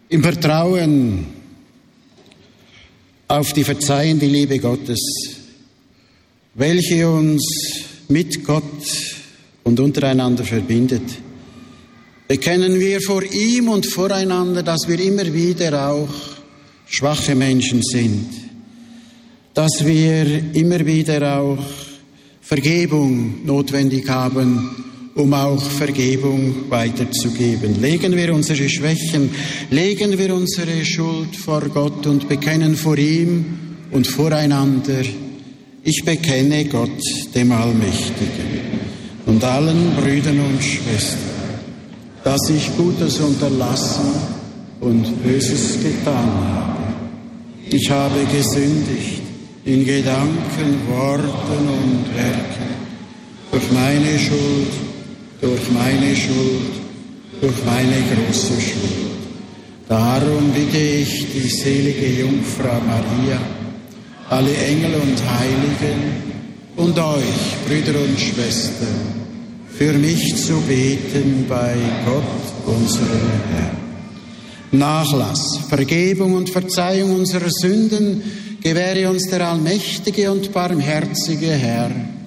im Vertrauen auf die verzeihende Liebe Gottes, welche uns mit Gott und untereinander verbindet, bekennen wir vor ihm und voreinander, dass wir immer wieder auch schwache Menschen sind, dass wir immer wieder auch Vergebung notwendig haben, um auch Vergebung weiterzugeben. Legen wir unsere Schwächen, legen wir unsere Schuld vor Gott und bekennen vor ihm und voreinander: Ich bekenne Gott, dem Allmächtigen, und allen Brüdern und Schwestern, dass ich Gutes unterlassen und Böses getan habe. Ich habe gesündigt in Gedanken, Worten und Werken, durch meine Schuld, durch meine große Schuld. Darum bitte ich die selige Jungfrau Maria, alle Engel und Heiligen und euch, Brüder und Schwestern, für mich zu beten bei Gott, unserem Herrn. Nachlass, Vergebung und Verzeihung unserer Sünden gewähre uns der allmächtige und barmherzige Herr,